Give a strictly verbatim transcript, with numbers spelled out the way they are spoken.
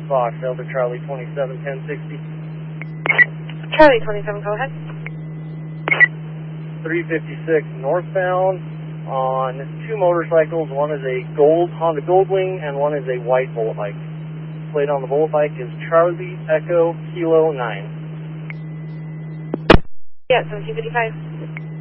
Fox, Delta Charlie twenty-seven ten sixty. Charlie twenty-seven, go ahead. three fifty-six northbound on two motorcycles. One is a gold Honda Goldwing and one is a white Bullet bike. Plate on the Bullet bike is Charlie Echo Kilo nine. Yeah, seventeen fifty-five.